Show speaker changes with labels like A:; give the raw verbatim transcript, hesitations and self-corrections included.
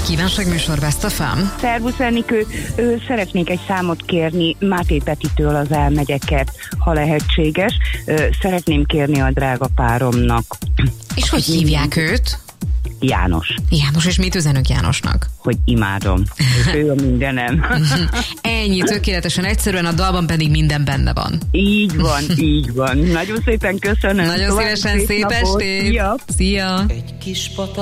A: Kívánságműsor Best of Fun.
B: Szervusz Enikő, ő, szeretnék egy számot kérni Máté Petitől, az Elmegyeket, ha lehetséges. Ö, szeretném kérni a drága páromnak.
A: És hogy hívják őt?
B: János.
A: János, és mit üzenök Jánosnak?
B: Hogy imádom. Ő a mindenem.
A: Ennyi, tökéletesen egyszerűen, a dalban pedig minden benne van.
B: Így van, így van. Nagyon szépen köszönöm.
A: Nagyon szívesen, szép estét.
B: Szia.
A: Szia.
C: Egy kis patak